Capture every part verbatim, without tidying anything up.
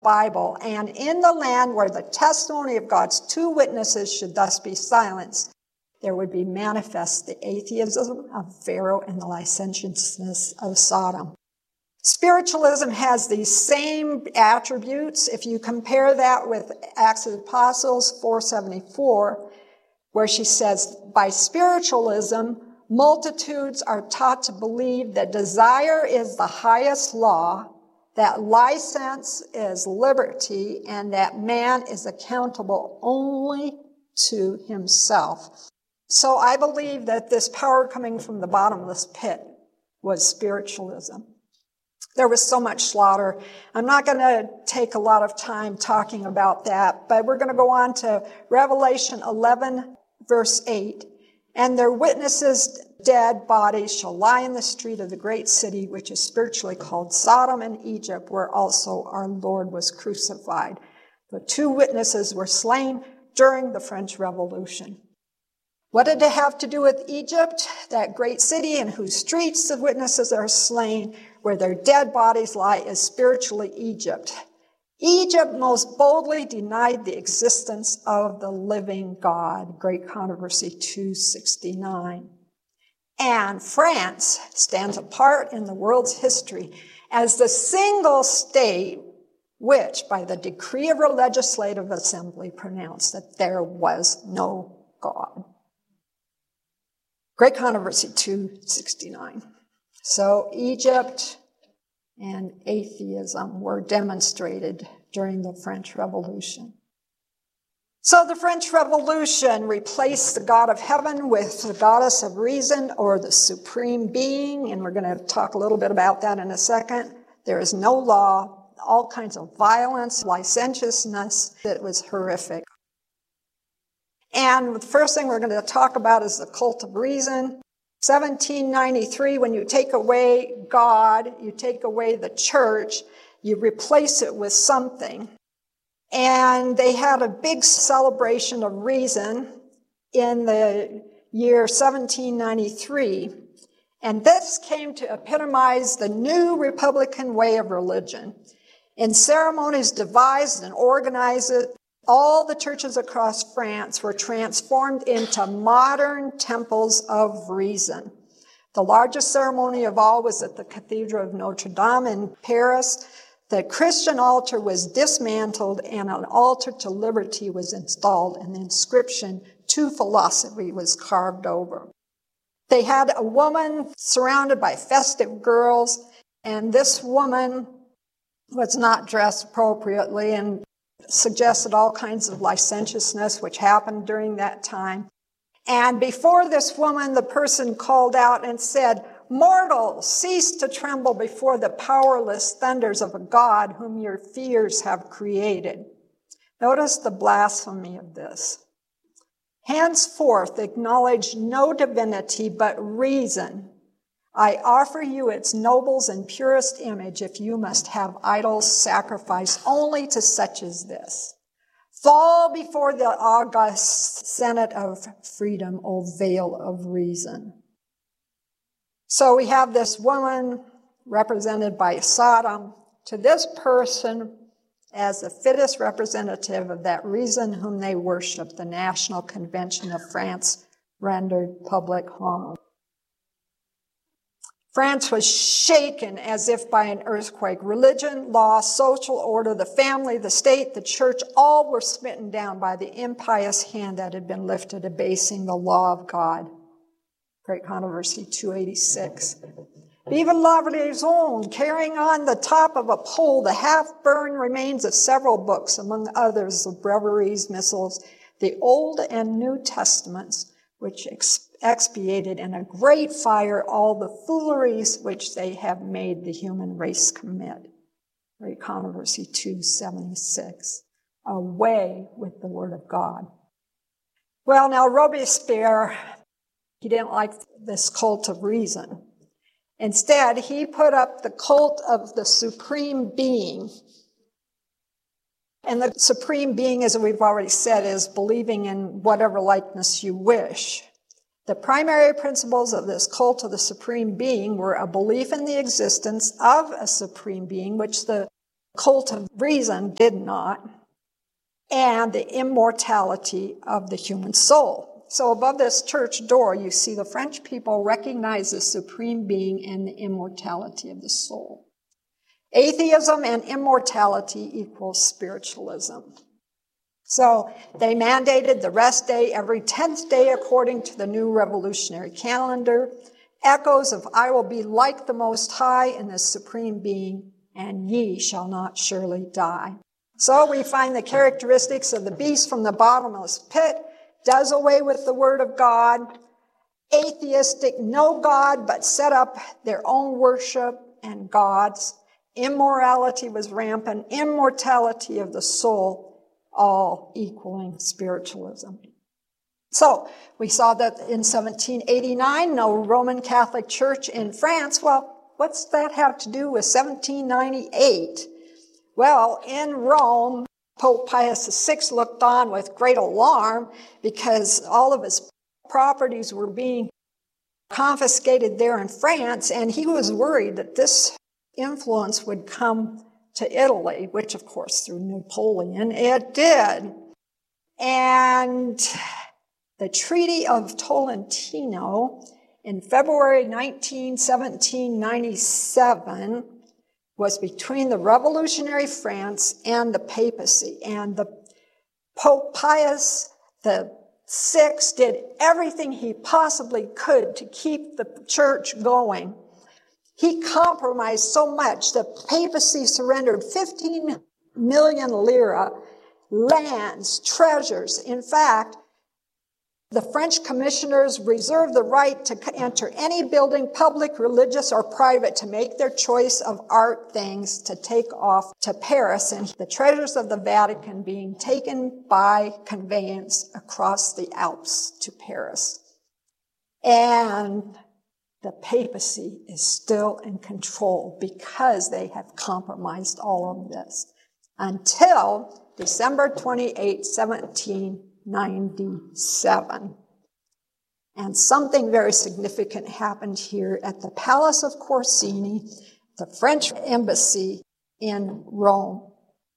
Bible, and in the land where the testimony of God's two witnesses should thus be silenced, there would be manifest the atheism of Pharaoh and the licentiousness of Sodom. Spiritualism has these same attributes. If you compare that with Acts of the Apostles four seventy-four, where she says, by spiritualism, multitudes are taught to believe that desire is the highest law, that license is liberty, and that man is accountable only to himself. So I believe that this power coming from the bottomless pit was spiritualism. There was so much slaughter. I'm not going to take a lot of time talking about that, but we're going to go on to Revelation eleven, verse eight. And their witnesses' dead bodies shall lie in the street of the great city, which is spiritually called Sodom and Egypt, where also our Lord was crucified. The two witnesses were slain during the French Revolution. What did it have to do with Egypt, that great city in whose streets the witnesses are slain, where their dead bodies lie, is spiritually Egypt. Egypt most boldly denied the existence of the living God. Great Controversy two sixty-nine. And France stands apart in the world's history as the single state which, by the decree of a legislative assembly, pronounced that there was no God. Great Controversy two sixty-nine. So Egypt and atheism were demonstrated during the French Revolution. So the French Revolution replaced the God of heaven with the goddess of reason, or the supreme being, and we're going to talk a little bit about that in a second. There is no law, all kinds of violence, licentiousness. It was horrific. And the first thing we're going to talk about is the cult of reason. seventeen ninety-three, when you take away God, you take away the church, you replace it with something. And they had a big celebration of reason in the year seventeen ninety-three. And this came to epitomize the new Republican way of religion. In ceremonies devised and organized, all the churches across France were transformed into modern temples of reason. The largest ceremony of all was at the Cathedral of Notre Dame in Paris. The Christian altar was dismantled and an altar to liberty was installed, and the inscription to philosophy was carved over. They had a woman surrounded by festive girls, and this woman was not dressed appropriately and suggested all kinds of licentiousness which happened during that time. And before this woman, the person called out and said, "Mortals, cease to tremble before the powerless thunders of a God whom your fears have created." Notice the blasphemy of this. "Henceforth acknowledge no divinity but reason. I offer you its noblest and purest image if you must have idols sacrificed only to such as this. Fall before the august senate of freedom, O veil of reason." So we have this woman represented by Sodom to this person as the fittest representative of that reason whom they worship. The National Convention of France rendered public homage. France was shaken as if by an earthquake. Religion, law, social order, the family, the state, the church, all were smitten down by the impious hand that had been lifted, abasing the law of God. Great Controversy two eighty-six. Vive la raison, carrying on the top of a pole the half-burned remains of several books, among others the Breviaries, Missals, the Old and New Testaments, which ex- expiated in a great fire all the fooleries which they have made the human race commit. Great Controversy two seventy-six. Away with the Word of God. Well, now Robespierre, he didn't like this cult of reason. Instead, he put up the cult of the supreme being. And the supreme being, as we've already said, is believing in whatever likeness you wish. The primary principles of this cult of the supreme being were a belief in the existence of a supreme being, which the cult of reason did not, and the immortality of the human soul. So above this church door, you see the French people recognize the supreme being and the immortality of the soul. Atheism and immortality equals spiritualism. So they mandated the rest day every tenth day according to the new revolutionary calendar. Echoes of I will be like the Most High in the supreme being, and ye shall not surely die. So we find the characteristics of the beast from the bottomless pit, does away with the word of God, atheistic, no God, but set up their own worship and gods. Immorality was rampant, immortality of the soul, all equaling spiritualism. So we saw that in seventeen eighty-nine, no Roman Catholic Church in France. Well, what's that have to do with seventeen ninety-eight? Well, in Rome, Pope Pius the Sixth looked on with great alarm because all of his properties were being confiscated there in France, and he was worried that this influence would come to Italy, which, of course, through Napoleon, it did. And the Treaty of Tolentino in February nineteenth, seventeen ninety-seven was between the revolutionary France and the papacy. And the Pope Pius the Sixth did everything he possibly could to keep the church going. He compromised so much the papacy surrendered fifteen million lira, lands, treasures. In fact, the French commissioners reserved the right to enter any building, public, religious, or private, to make their choice of art things to take off to Paris, and the treasures of the Vatican being taken by conveyance across the Alps to Paris. And the papacy is still in control because they have compromised all of this until December twenty-eighth, seventeen ninety-seven. And something very significant happened here at the Palace of Corsini, the French embassy in Rome.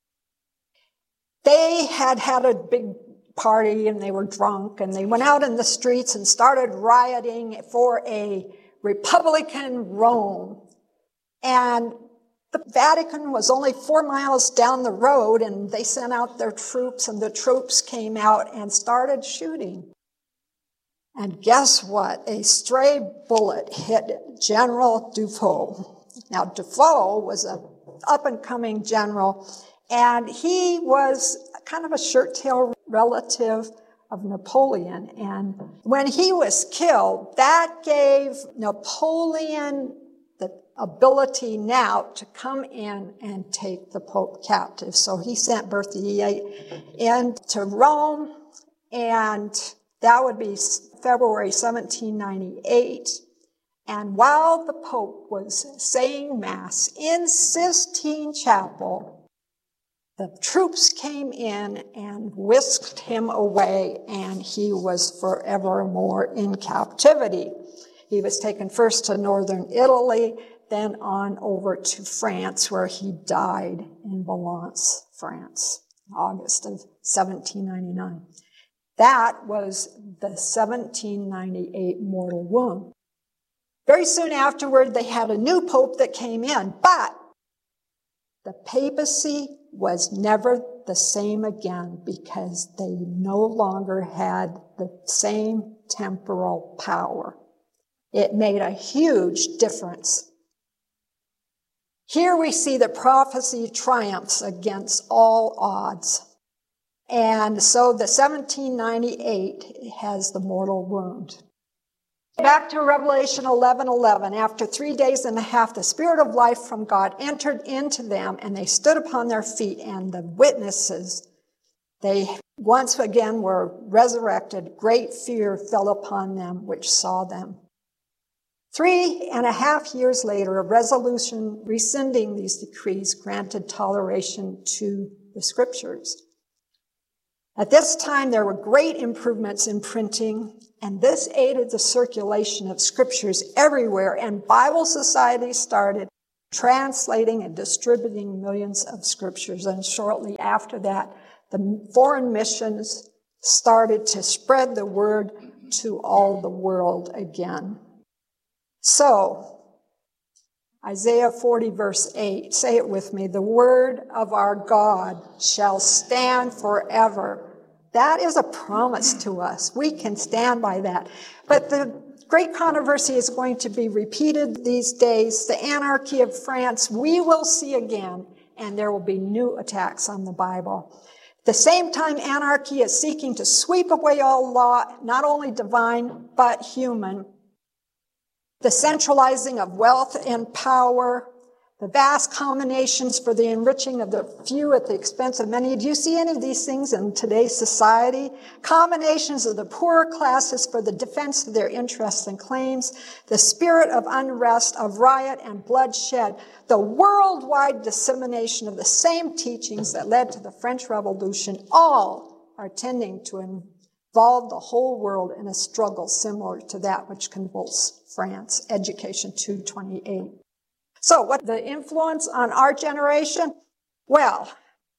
They had had a big party and they were drunk and they went out in the streets and started rioting for a Republican Rome. And the Vatican was only four miles down the road, and they sent out their troops, and the troops came out and started shooting. And guess what? A stray bullet hit General Dufault. Now, Dufault was an up-and-coming general, and he was kind of a shirt-tail relative of Napoleon. And when he was killed, that gave Napoleon the ability now to come in and take the Pope captive. So he sent Berthier into Rome, and that would be February seventeen ninety-eight. And while the Pope was saying Mass in Sistine Chapel, the troops came in and whisked him away, and he was forevermore in captivity. He was taken first to northern Italy, then on over to France, where he died in Valence, France, August of seventeen ninety-nine. That was the seventeen ninety-eight mortal wound. Very soon afterward, they had a new pope that came in, but the papacy was never the same again because they no longer had the same temporal power. It made a huge difference. Here we see that prophecy triumphs against all odds. And so the seventeen ninety-eight has the mortal wound. Back to Revelation eleven eleven. After three days and a half, the Spirit of life from God entered into them, and they stood upon their feet, and the witnesses, they once again were resurrected. Great fear fell upon them which saw them. Three and a half years later, a resolution rescinding these decrees granted toleration to the Scriptures. At this time, there were great improvements in printing, and this aided the circulation of Scriptures everywhere, and Bible societies started, translating and distributing millions of scriptures. And shortly after that, the foreign missions started to spread the word to all the world again. So, Isaiah forty verse eight, say it with me, the word of our God shall stand forever. That is a promise to us. We can stand by that. But the great controversy is going to be repeated these days. The anarchy of France we will see again, and there will be new attacks on the Bible. At the same time, anarchy is seeking to sweep away all law, not only divine, but human. The centralizing of wealth and power, the vast combinations for the enriching of the few at the expense of many. Do you see any of these things in today's society? Combinations of the poorer classes for the defense of their interests and claims, the spirit of unrest, of riot and bloodshed, the worldwide dissemination of the same teachings that led to the French Revolution, all are tending to involve the whole world in a struggle similar to that which convulsed France. Education two twenty-eight. So what the influence on our generation? Well,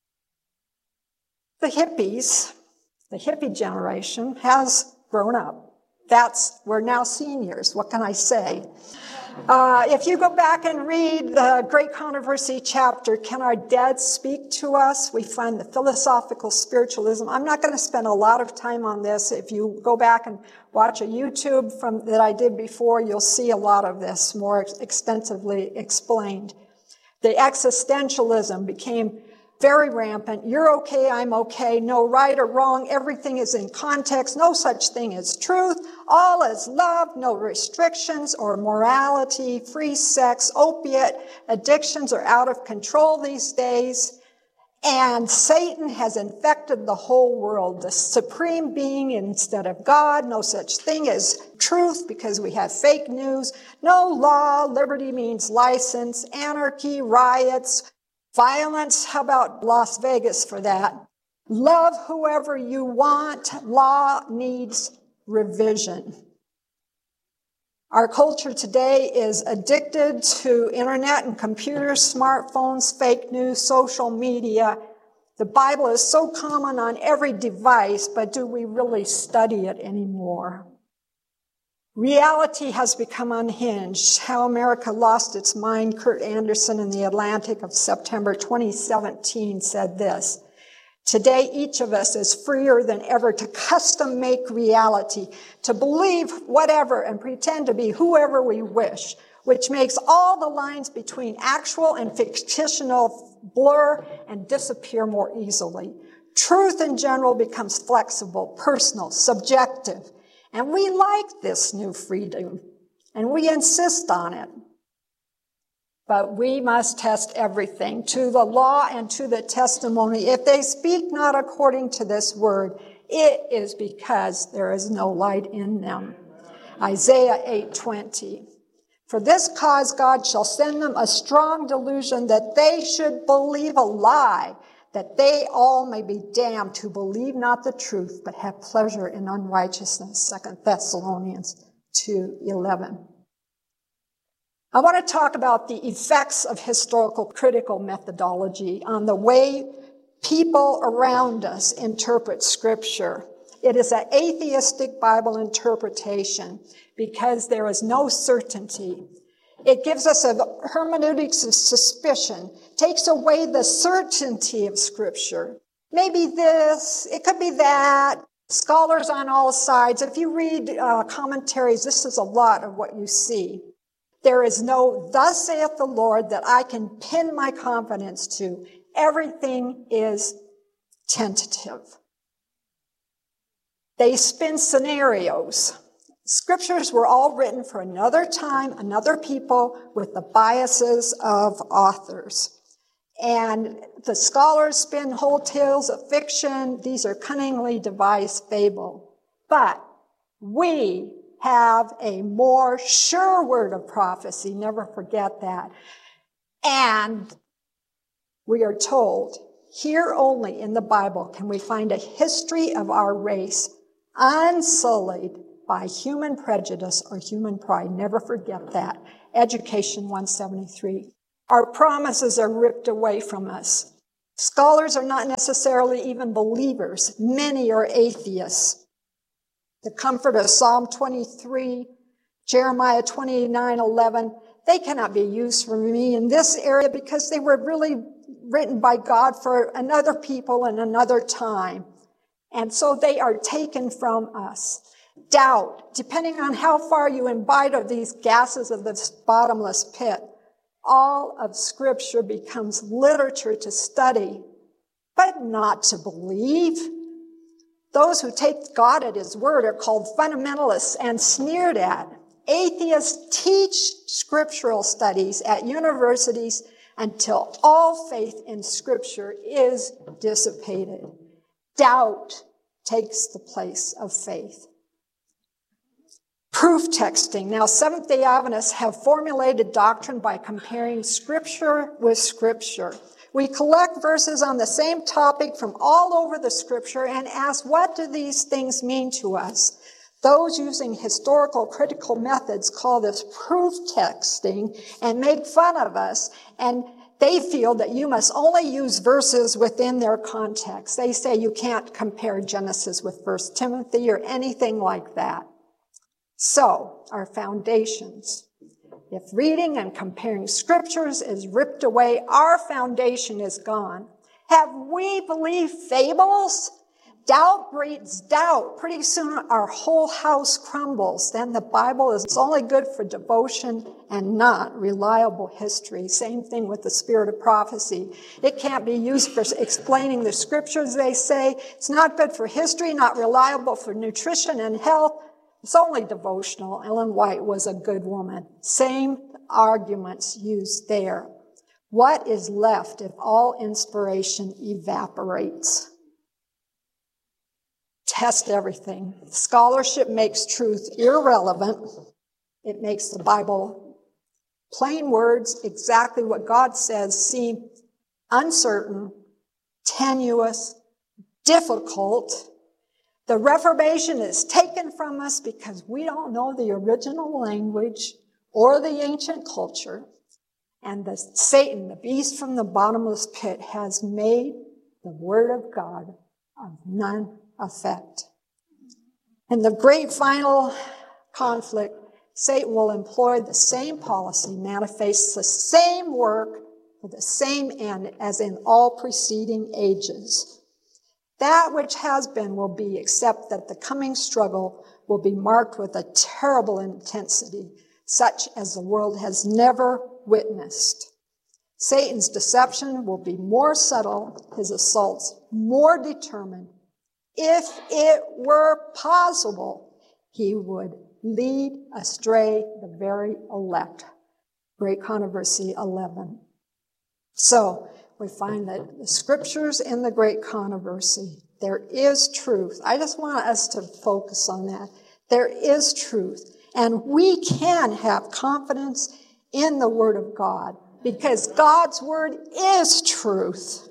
the hippies, the hippie generation has grown up. That's, we're now seniors. What can I say? Uh, if you go back and read the Great Controversy chapter, Can Our Dead Speak to Us? We find the philosophical spiritualism. I'm not going to spend a lot of time on this. If you go back and watch a YouTube from that I did before, you'll see a lot of this more extensively explained. The existentialism became very rampant. You're okay, I'm okay, no right or wrong, everything is in context, no such thing as truth, all is love, no restrictions or morality, free sex, opiate, addictions are out of control these days, and Satan has infected the whole world, the supreme being instead of God, no such thing as truth because we have fake news, no law, liberty means license, anarchy, riots, violence, how about Las Vegas for that? Love whoever you want. Law needs revision. Our culture today is addicted to internet and computers, smartphones, fake news, social media. The Bible is so common on every device, but do we really study it anymore? Reality has become unhinged. How America Lost Its Mind. Kurt Anderson in The Atlantic of September twenty seventeen said this. Today, each of us is freer than ever to custom make reality, to believe whatever and pretend to be whoever we wish, which makes all the lines between actual and fictional blur and disappear more easily. Truth in general becomes flexible, personal, subjective. And we like this new freedom, and we insist on it. But we must test everything to the law and to the testimony. If they speak not according to this word, it is because there is no light in them. Isaiah eight twenty. For this cause God shall send them a strong delusion that they should believe a lie, that they all may be damned who believe not the truth, but have pleasure in unrighteousness. Second Thessalonians two eleven. I want to talk about the effects of historical critical methodology on the way people around us interpret Scripture. It is an atheistic Bible interpretation because there is no certainty. It gives us a hermeneutics of suspicion, takes away the certainty of Scripture. Maybe this, it could be that. Scholars on all sides. If you read uh, commentaries, this is a lot of what you see. There is no, thus saith the Lord, that I can pin my confidence to. Everything is tentative. They spin scenarios. Scriptures were all written for another time, another people, with the biases of authors. And the scholars spin whole tales of fiction. These are cunningly devised fable. But we have a more sure word of prophecy. Never forget that. And we are told, here only in the Bible can we find a history of our race unsullied by human prejudice or human pride. Never forget that. Education one seventy-three. Our promises are ripped away from us. Scholars are not necessarily even believers. Many are atheists. The comfort of Psalm twenty-three, Jeremiah twenty-nine eleven, they cannot be used for me in this area because they were really written by God for another people in another time. And so they are taken from us. Doubt, depending on how far you imbibe of these gases of this bottomless pit, all of Scripture becomes literature to study, but not to believe. Those who take God at His word are called fundamentalists and sneered at. Atheists teach scriptural studies at universities until all faith in Scripture is dissipated. Doubt takes the place of faith. Proof texting. Now, Seventh-day Adventists have formulated doctrine by comparing Scripture with Scripture. We collect verses on the same topic from all over the Scripture and ask, what do these things mean to us? Those using historical critical methods call this proof texting and make fun of us, and they feel that you must only use verses within their context. They say you can't compare Genesis with First Timothy or anything like that. So, our foundations. If reading and comparing scriptures is ripped away, our foundation is gone. Have we believed fables? Doubt breeds doubt. Pretty soon our whole house crumbles. Then the Bible is only good for devotion and not reliable history. Same thing with the spirit of prophecy. It can't be used for explaining the scriptures, they say. It's not good for history, not reliable for nutrition and health. It's only devotional. Ellen White was a good woman. Same arguments used there. What is left if all inspiration evaporates? Test everything. Scholarship makes truth irrelevant. It makes the Bible, plain words, exactly what God says, seem uncertain, tenuous, difficult. The Reformation is taken from us because we don't know the original language or the ancient culture. And the Satan, the beast from the bottomless pit, has made the Word of God of none effect. In the great final conflict, Satan will employ the same policy, manifest the same work for the same end as in all preceding ages. That which has been will be, except that the coming struggle will be marked with a terrible intensity, such as the world has never witnessed. Satan's deception will be more subtle, his assaults more determined. If it were possible, he would lead astray the very elect. Great Controversy eleven. So, we find that the scriptures in the Great Controversy, there is truth. I just want us to focus on that. There is truth. And we can have confidence in the Word of God because God's Word is truth.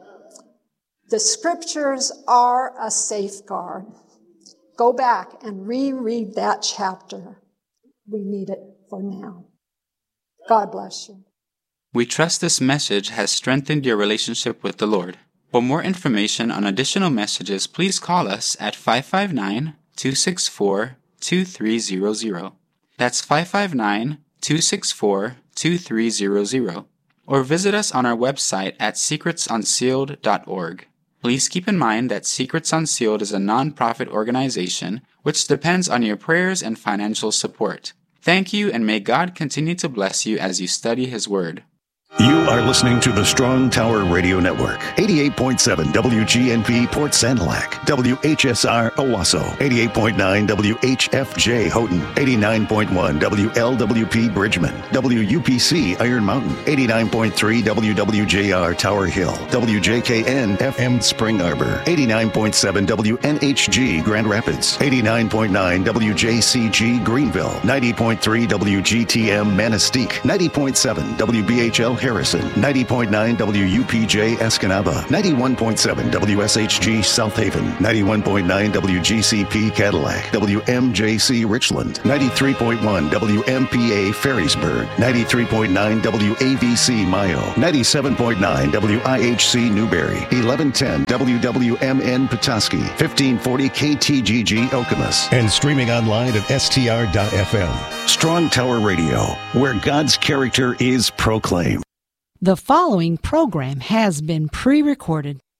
The scriptures are a safeguard. Go back and reread that chapter. We need it for now. God bless you. We trust this message has strengthened your relationship with the Lord. For more information on additional messages, please call us at five five nine, two six four, two three zero zero. That's five five nine, two six four, two three zero zero. Or visit us on our website at secrets unsealed dot org. Please keep in mind that Secrets Unsealed is a non-profit organization which depends on your prayers and financial support. Thank you, and may God continue to bless you as you study His Word. You are listening to the Strong Tower Radio Network. eighty-eight point seven W G N P Port Sanilac, W H S R Owasso, eighty-eight point nine W H F J Houghton, eighty-nine point one W L W P Bridgman, W U P C Iron Mountain, eighty-nine point three W W J R Tower Hill, W J K N F M Spring Arbor, eighty-nine point seven W N H G Grand Rapids, eighty-nine point nine W J C G Greenville, ninety point three W G T M Manistee, ninety point seven W B H L Harrison, ninety point nine W U P J Escanaba, ninety-one point seven W S H G South Haven, ninety-one point nine W G C P Cadillac, W M J C Richland, ninety-three point one W M P A Ferrysburg, ninety-three point nine W A V C Mayo, ninety-seven point nine W I H C Newberry, eleven ten W W M N Petoskey, fifteen forty K T G G Okemos, and streaming online at S T R dot F M. Strong Tower Radio, where God's character is proclaimed. The following program has been pre-recorded.